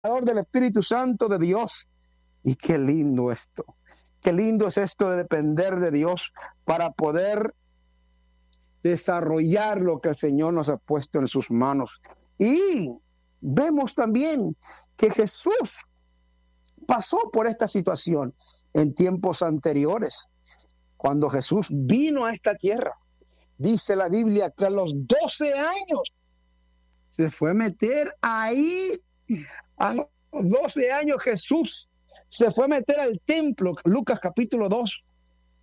del Espíritu Santo de Dios. Y qué lindo esto. Qué lindo es esto de depender de Dios para poder desarrollar lo que el Señor nos ha puesto en sus manos. Y vemos también que Jesús pasó por esta situación en tiempos anteriores. Cuando Jesús vino a esta tierra, dice la Biblia que a los 12 años se fue a meter ahí. A los 12 años Jesús se fue a meter al templo. Lucas capítulo 2,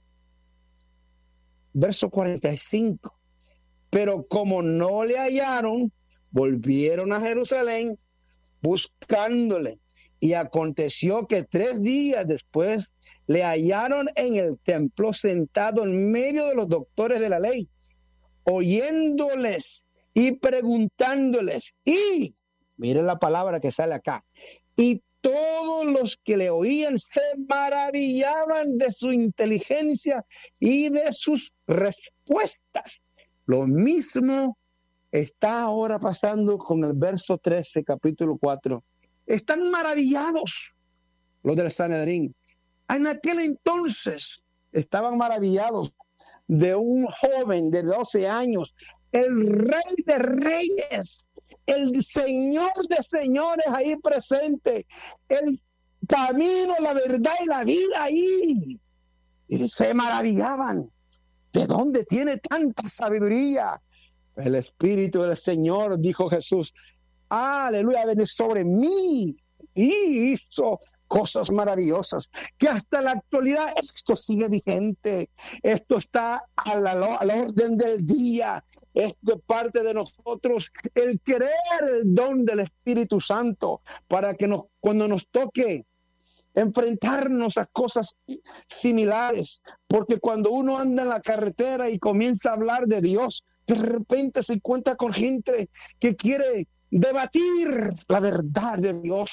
verso 45. Pero como no le hallaron, volvieron a Jerusalén buscándole. Y aconteció que 3 días después le hallaron en el templo sentado en medio de los doctores de la ley, oyéndoles y preguntándoles. Y miren la palabra que sale acá. Y todos los que le oían se maravillaban de su inteligencia y de sus respuestas. Lo mismo está ahora pasando con el verso 13, capítulo 4. Están maravillados los del Sanedrín. En aquel entonces estaban maravillados de un joven de 12 años, el Rey de Reyes, el Señor de señores ahí presente, el camino, la verdad y la vida ahí. Y se maravillaban. ¿De dónde tiene tanta sabiduría? El Espíritu del Señor, dijo Jesús, aleluya, viene sobre mí y hizo cosas maravillosas que hasta la actualidad esto sigue vigente. Esto está a la orden del día. Es de parte de nosotros el querer el don del Espíritu Santo para que cuando nos toque enfrentarnos a cosas similares, porque cuando uno anda en la carretera y comienza a hablar de Dios, de repente se encuentra con gente que quiere debatir la verdad de Dios.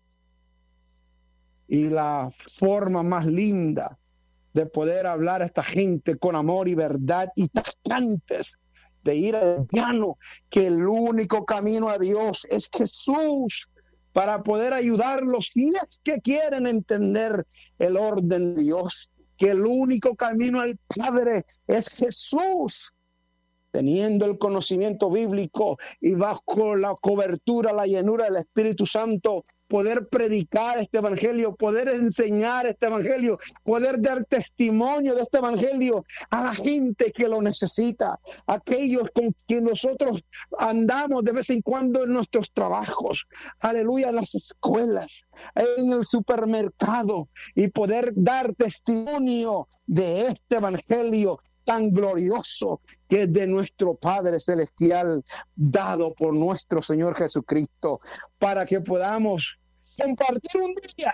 Y la forma más linda de poder hablar a esta gente con amor y verdad y tajantes, de ir al llano, que el único camino a Dios es Jesús, para poder ayudarlos si es que quieren entender el orden de Dios, que el único camino al Padre es Jesús. Teniendo el conocimiento bíblico y bajo la cobertura, la llenura del Espíritu Santo, poder predicar este evangelio, poder enseñar este evangelio, poder dar testimonio de este evangelio a la gente que lo necesita, aquellos con quien nosotros andamos de vez en cuando en nuestros trabajos, aleluya, en las escuelas, en el supermercado, y poder dar testimonio de este evangelio tan glorioso que es de nuestro Padre Celestial, dado por nuestro Señor Jesucristo, para que podamos compartir un día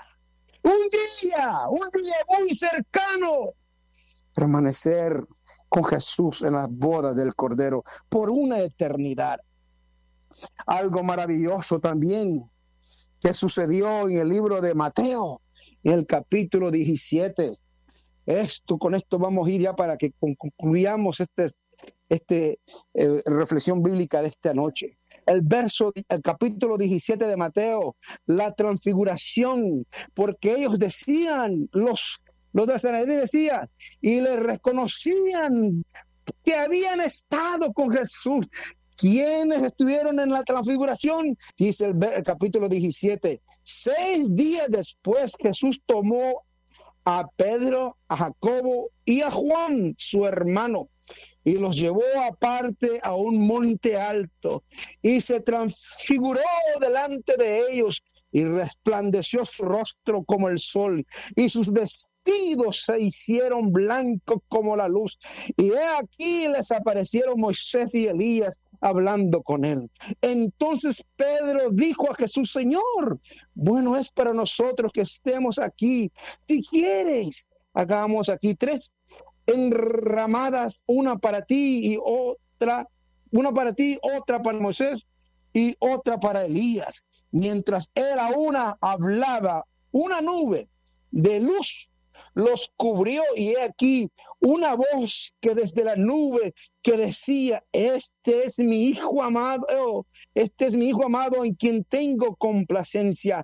muy cercano, permanecer con Jesús en las bodas del Cordero por una eternidad. Algo maravilloso también que sucedió en el libro de Mateo, en el capítulo 17. Con esto vamos a ir ya para que concluyamos reflexión bíblica de esta noche. El capítulo 17 de Mateo, la transfiguración, porque ellos decían, los de Sanedrín decían, y le reconocían que habían estado con Jesús. ¿Quiénes estuvieron en la transfiguración? Dice el capítulo 17, 6 días después Jesús tomó a Pedro, a Jacobo y a Juan, su hermano, y los llevó aparte a un monte alto, y se transfiguró delante de ellos, y resplandeció su rostro como el sol, y sus vestidos se hicieron blancos como la luz. Y he aquí les aparecieron Moisés y Elías hablando con él. Entonces Pedro dijo a Jesús, Señor, bueno es para nosotros que estemos aquí. Si quieres, hagamos aquí 3 enramadas, una para ti y otra para Moisés y otra para Elías. Mientras él aún hablaba, una nube de luz los cubrió, y he aquí una voz que desde la nube que decía: este es mi hijo amado en quien tengo complacencia.